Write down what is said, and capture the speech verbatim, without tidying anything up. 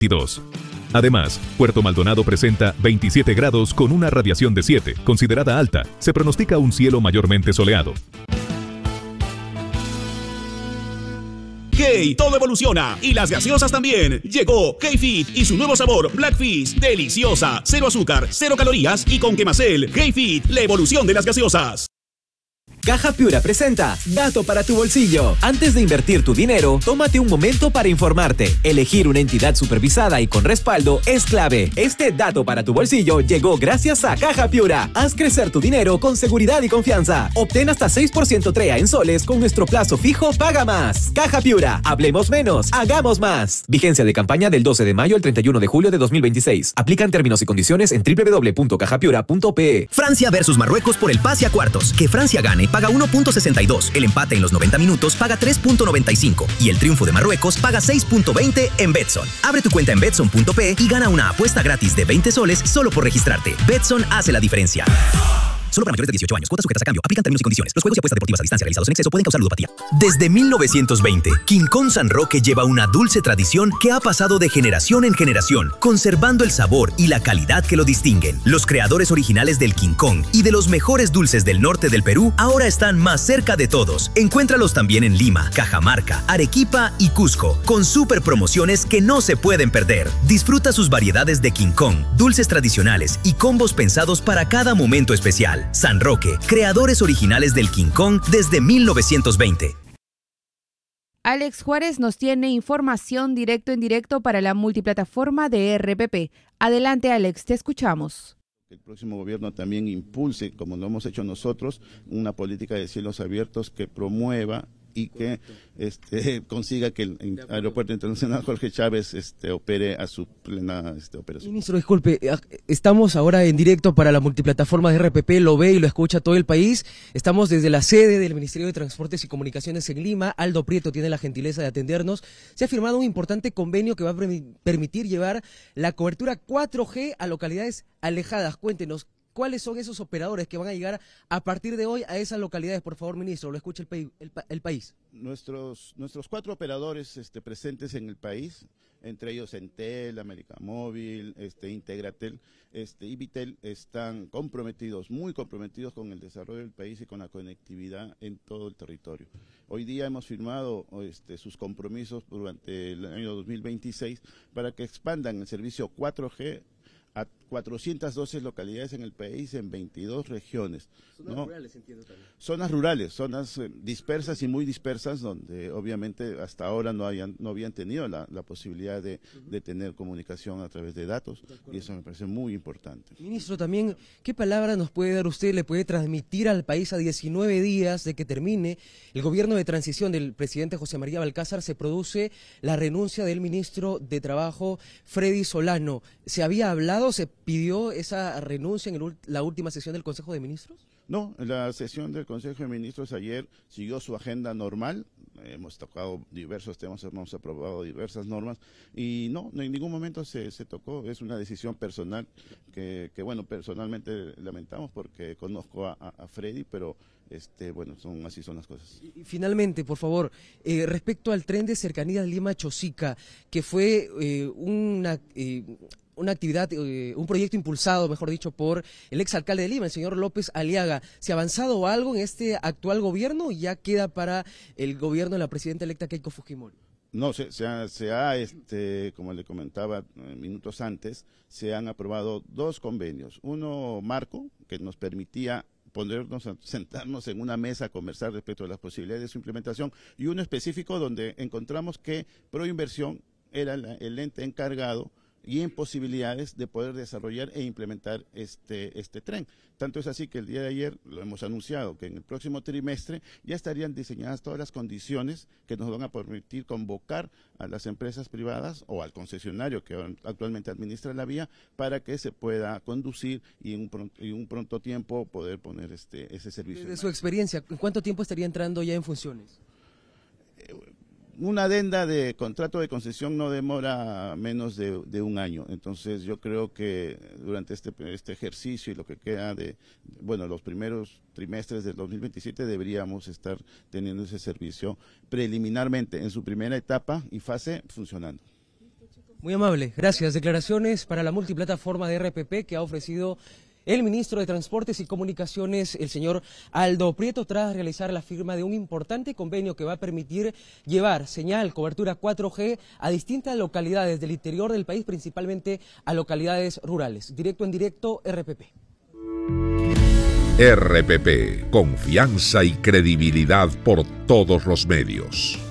veintidós. Además, Puerto Maldonado presenta veintisiete grados con una radiación de siete, considerada alta. Se pronostica un cielo mayormente soleado. ¡Hey! Todo evoluciona y las gaseosas también. Llegó K-Fit y su nuevo sabor Black Fizz, deliciosa, cero azúcar, cero calorías y con Quemacel. K-Fit, la evolución de las gaseosas. Caja Piura presenta Dato para tu bolsillo. Antes de invertir tu dinero, tómate un momento para informarte. Elegir una entidad supervisada y con respaldo es clave. Este Dato para tu bolsillo llegó gracias a Caja Piura. Haz crecer tu dinero con seguridad y confianza. Obtén hasta seis por ciento TREA en soles con nuestro plazo fijo Paga Más. Caja Piura. Hablemos menos, hagamos más. Vigencia de campaña del doce de mayo al treinta y uno de julio de dos mil veintiséis. Aplican términos y condiciones en doble u doble u doble u punto caja piura punto pe. Francia versus Marruecos por el pase a cuartos. Que Francia gane paga uno punto sesenta y dos, el empate en los noventa minutos paga tres punto noventa y cinco y el triunfo de Marruecos paga seis punto veinte en Betson. Abre tu cuenta en betson punto pe y gana una apuesta gratis de veinte soles solo por registrarte. Betson hace la diferencia. Solo para mayores de dieciocho años. Cuotas sujetas a cambio. Aplican términos y condiciones. Los juegos y apuestas deportivas a distancia realizados en exceso pueden causar ludopatía. Desde mil novecientos veinte, King Kong San Roque lleva una dulce tradición que ha pasado de generación en generación, conservando el sabor y la calidad que lo distinguen. Los creadores originales del King Kong y de los mejores dulces del norte del Perú ahora están más cerca de todos. Encuéntralos también en Lima, Cajamarca, Arequipa y Cusco, con super promociones que no se pueden perder. Disfruta sus variedades de King Kong, dulces tradicionales y combos pensados para cada momento especial. San Roque, creadores originales del King Kong desde mil novecientos veinte. Alex Juárez nos tiene información directo en directo para la multiplataforma de R P P. Adelante, Alex, te escuchamos. El próximo gobierno también impulse, como lo hemos hecho nosotros, una política de cielos abiertos que promueva y que este, consiga que el Aeropuerto Internacional Jorge Chávez este, opere a su plena este, operación. Ministro, disculpe, estamos ahora en directo para la multiplataforma de R P P, lo ve y lo escucha todo el país. Estamos desde la sede del Ministerio de Transportes y Comunicaciones en Lima. Aldo Prieto tiene la gentileza de atendernos. Se ha firmado un importante convenio que va a permitir llevar la cobertura cuatro G a localidades alejadas. Cuéntenos, ¿cuáles son esos operadores que van a llegar a partir de hoy a esas localidades? Por favor, ministro, lo escucha el, el, el país. Nuestros, nuestros cuatro operadores este, presentes en el país, entre ellos Entel, América Móvil, este, Integratel este, y Vitel, están comprometidos, muy comprometidos con el desarrollo del país y con la conectividad en todo el territorio. Hoy día hemos firmado este, sus compromisos durante el año dos mil veintiséis para que expandan el servicio cuatro G a cuatrocientas doce localidades en el país, en veintidós regiones. Zonas ¿no? rurales, entiendo también. Zonas rurales, zonas eh, dispersas y muy dispersas, donde obviamente hasta ahora no, hayan, no habían tenido la, la posibilidad de, uh-huh. de tener comunicación a través de datos, de y eso me parece muy importante. Ministro, también, ¿qué palabra nos puede dar usted, le puede transmitir al país a diecinueve días de que termine el gobierno de transición del presidente José María Balcázar? Se produce la renuncia del ministro de Trabajo, Freddy Solano. ¿Se había hablado, se pidió esa renuncia en el, la última sesión del Consejo de Ministros? No, la sesión del Consejo de Ministros ayer siguió su agenda normal. Hemos tocado diversos temas, hemos aprobado diversas normas y no, en ningún momento se, se tocó. Es una decisión personal que, que bueno, personalmente lamentamos porque conozco a, a Freddy, pero este, bueno, son así son las cosas. Y, y finalmente, por favor, eh, respecto al tren de cercanías Lima-Chosica, que fue eh, una... Eh, una actividad, eh, un proyecto impulsado, mejor dicho, por el exalcalde de Lima, el señor López Aliaga. ¿Se ha avanzado algo en este actual gobierno o ya queda para el gobierno de la presidenta electa Keiko Fujimori? No, se, se ha, se ha este, como le comentaba eh, minutos antes, se han aprobado dos convenios. Uno marco, que nos permitía ponernos a sentarnos en una mesa a conversar respecto a las posibilidades de su implementación, y uno específico donde encontramos que Proinversión era la, el ente encargado y en posibilidades de poder desarrollar e implementar este, este tren. Tanto es así que el día de ayer lo hemos anunciado, que en el próximo trimestre ya estarían diseñadas todas las condiciones que nos van a permitir convocar a las empresas privadas o al concesionario que actualmente administra la vía para que se pueda conducir y en un pronto, en un pronto tiempo poder poner este, ese servicio. Desde su experiencia, ¿en cuánto tiempo estaría entrando ya en funciones? Eh, Una adenda de contrato de concesión no demora menos de, de un año, entonces yo creo que durante este, este ejercicio y lo que queda de, bueno, los primeros trimestres del dos mil veintisiete deberíamos estar teniendo ese servicio preliminarmente en su primera etapa y fase funcionando. Muy amable, gracias. Declaraciones para la multiplataforma de R P P que ha ofrecido el ministro de Transportes y Comunicaciones, el señor Aldo Prieto, tras realizar la firma de un importante convenio que va a permitir llevar señal, cobertura cuatro G a distintas localidades del interior del país, principalmente a localidades rurales. Directo en directo, R P P. R P P, confianza y credibilidad por todos los medios.